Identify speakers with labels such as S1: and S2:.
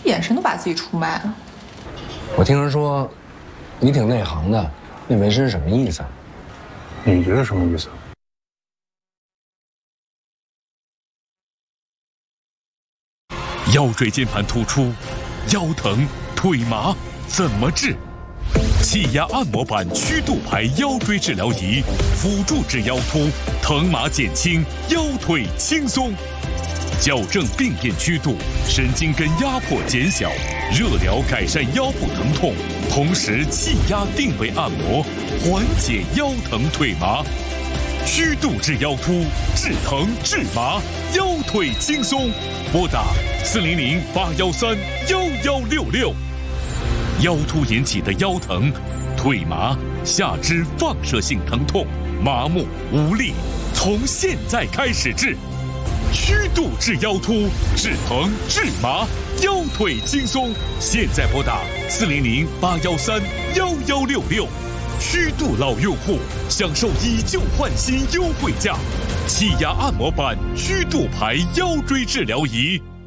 S1: 眼神都把自己出卖了。
S2: 我听人说，你挺内行的，那纹身什么意思？
S3: 你觉得什么意思？
S4: 腰椎间盘突出，腰疼、腿麻怎么治？气压按摩板曲度排腰椎治疗仪，辅助治腰突，疼麻减轻，腰腿轻松。矫正病变曲度，神经根压迫减小，热疗改善腰部疼痛，同时气压定位按摩，缓解腰疼腿麻。曲度治腰突，治疼治麻，腰腿轻松。拨打400-813-1166。腰突引起的腰疼、腿麻、下肢放射性疼痛、麻木无力，从现在开始治。曲度治腰突，治疼治麻，腰腿轻松。现在拨打400-813-1166。曲度老用户享受以旧换新优惠价，气压按摩板曲度排腰椎治疗仪。